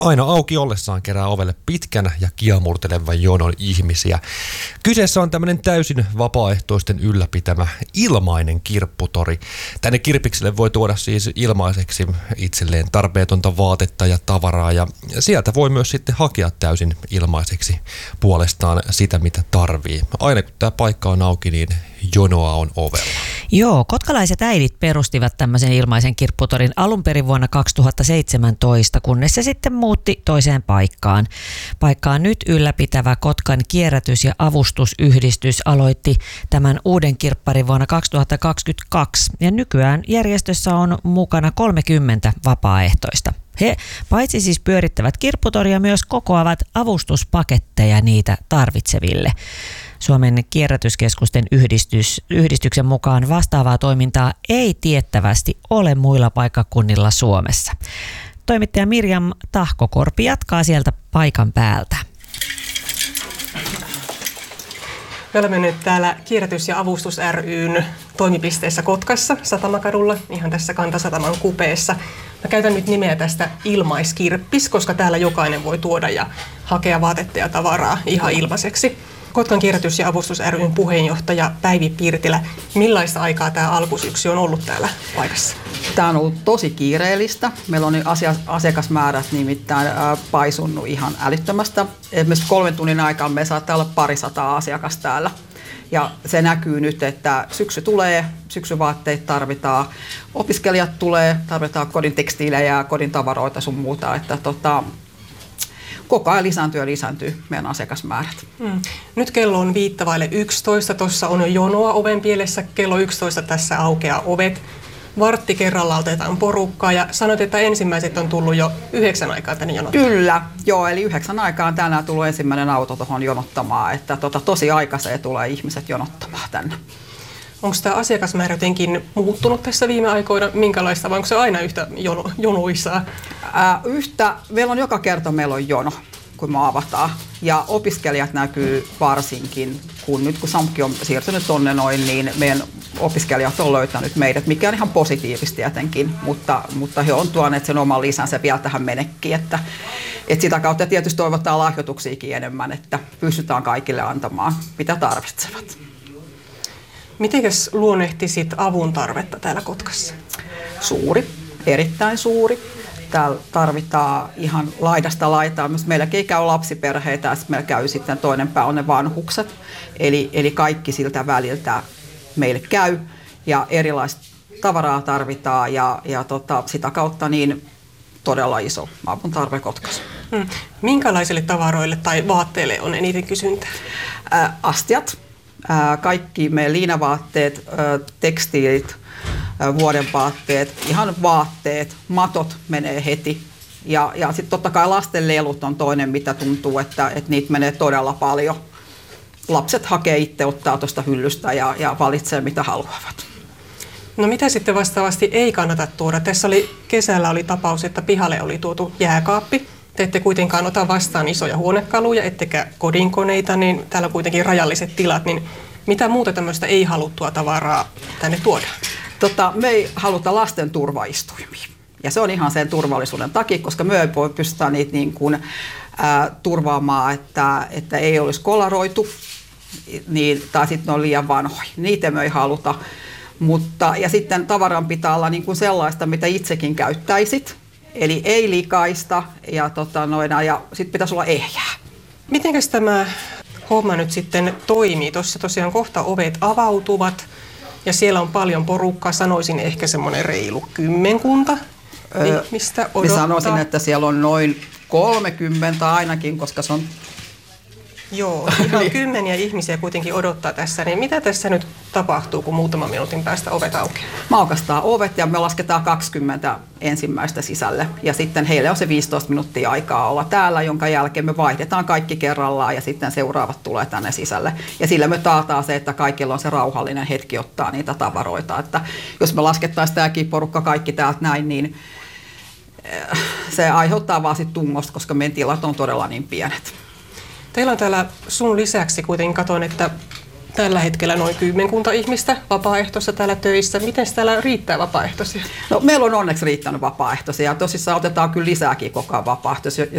aina auki ollessaan kerää ovelle pitkän ja kiamurtelevan jonon ihmisiä. Kyseessä on tämmöinen täysin vapaaehtoisten ylläpitämä ilmainen kirpputori. Tänne kirpikselle voi tuoda siis ilmaiseksi itselleen tarpeetonta vaatetta ja tavaraa, ja sieltä voi myös sitten hakea täysin ilmaiseksi puolestaan sitä, mitä tarvii. Aina kun tämä paikka on auki, niin jonoa on ovella. Joo, kotkalaiset äidit perustivat tämmöisen ilmaisen kirpputorin alun perin vuonna 2017, kunnes se sitten muutti toiseen paikkaan. Paikkaa nyt ylläpitävä Kotkan kierrätys- ja avustusyhdistys aloitti tämän uuden kirpparin vuonna 2022, ja nykyään järjestössä on mukana 30 vapaaehtoista. He paitsi siis pyörittävät kirpputoria, myös kokoavat avustuspaketteja niitä tarvitseville. Suomen kierrätyskeskusten yhdistyksen mukaan vastaavaa toimintaa ei tiettävästi ole muilla paikkakunnilla Suomessa. Toimittaja Mirjam Tahkokorpi jatkaa sieltä paikan päältä. Me olemme nyt täällä Kierrätys- ja avustus ry:n toimipisteessä Kotkassa, Satamakadulla, ihan tässä Kantasataman kupeessa. Mä käytän nyt nimeä tästä ilmaiskirppis, koska täällä jokainen voi tuoda ja hakea vaatetta ja tavaraa ihan ilmaiseksi. Kotkan Kierrätys- ja avustus ry:n puheenjohtaja Päivi Pirtilä, millaista aikaa tämä alkusyksy on ollut täällä paikassa? Tämä on ollut tosi kiireellistä. Meillä on asiakasmäärät nimittäin paisunut ihan älyttömästä. Esimerkiksi 3 tunnin aikaa me saattaa olla 200 asiakasta täällä. Ja se näkyy nyt, että syksy tulee, syksyvaatteet tarvitaan, opiskelijat tulee, tarvitaan kodin tekstiilejä ja kodin tavaroita sun muuta. Että koko ajan lisääntyy meidän asiakasmäärät. Nyt kello on 11:05. Tuossa on jo jonoa oven pielessä. Kello 11 tässä aukeaa ovet. Vartti kerralla otetaan porukkaa ja sanoit, että ensimmäiset on tullut jo 9 aikaa tänne jonottamaan. Kyllä, joo, eli 9 aikaan tänään tullut ensimmäinen auto tuohon jonottamaan, että tosi aikaiseen tulee ihmiset jonottamaan tänne. Onko tämä asiakasmäärä jotenkin muuttunut tässä viime aikoina? Minkälaista, vai onko se aina yhtä jonoisaa? Meillä on joka kerta jono, kun me avataan. Ja opiskelijat näkyy varsinkin, kun Samki on siirtynyt tonne noin, niin meidän opiskelijat on löytänyt meidät, mikä on ihan positiivista tietenkin, mutta he on tuoneet sen oman lisänsä vielä tähän menekkiin, että sitä kautta tietysti toivotaan lahjoituksiakin enemmän, että pystytään kaikille antamaan, mitä tarvitsevat. Mitenkäs luonnehtisit avun tarvetta täällä Kotkassa? Suuri, erittäin suuri. Täällä tarvitaan ihan laidasta laitaan. Meilläkin käy lapsiperheitä ja meillä käy sitten toinen pää on ne vanhukset. Eli kaikki siltä väliltä meille käy ja erilaista tavaraa tarvitaan ja sitä kautta niin todella iso avun tarve Kotkassa. Minkälaisille tavaroille tai vaatteille on eniten kysyntää? Astiat, kaikki meidän liinavaatteet, tekstiilit, vuodenvaatteet, ihan vaatteet, matot menee heti. Ja sitten totta kai lasten lelut on toinen, mitä tuntuu, että niitä menee todella paljon. Lapset hakee itse, ottaa tuosta hyllystä ja valitsee mitä haluavat. No mitä sitten vastaavasti ei kannata tuoda? Tässä kesällä oli tapaus, että pihalle oli tuotu jääkaappi. Te ette kuitenkaan ota vastaan isoja huonekaluja, ettekä kodinkoneita, niin täällä on kuitenkin rajalliset tilat. Niin mitä muuta tämmöistä ei haluttua tavaraa tänne tuodaan? Me ei haluta lasten turvaistuimia. Ja se on ihan sen turvallisuuden takia, koska me ei voi pystyä niitä turvaamaan, että ei olisi kolaroitu tai sitten ne on liian vanhoja. Niitä me ei haluta. Ja sitten tavaran pitää olla sellaista, mitä itsekin käyttäisit. Eli ei likaista ja sitten pitäisi olla ehjää. Mitenkäs tämä homma nyt sitten toimii? Tuossa tosiaan kohta ovet avautuvat. Ja siellä on paljon porukkaa, sanoisin ehkä semmoinen reilu 10 ihmistä odottaa. Mä sanoisin, että siellä on noin 30 ainakin, koska se on... Joo, ihan 10 ihmisiä kuitenkin odottaa tässä. Niin mitä tässä nyt tapahtuu, kun muutaman minuutin päästä ovet aukeaa? Me aukaistaan ovet ja me lasketaan 20 ensimmäistä sisälle. Ja sitten heille on se 15 minuuttia aikaa olla täällä, jonka jälkeen me vaihdetaan kaikki kerrallaan ja sitten seuraavat tulee tänne sisälle. Ja sillä me taataan se, että kaikilla on se rauhallinen hetki ottaa niitä tavaroita. Että jos me laskettaisiin tämäkin porukka kaikki täältä näin, niin se aiheuttaa vaan sit tungosta, koska meidän tilat on todella niin pienet. Teillä on täällä sun lisäksi kuitenkin katon, että tällä hetkellä noin 10 ihmistä vapaaehtoista täällä töissä. Miten täällä riittää vapaaehtoisia? No, meillä on onneksi riittänyt vapaaehtoisia. Tosissaan otetaan kyllä lisääkin koko ajan vapaaehtoisia.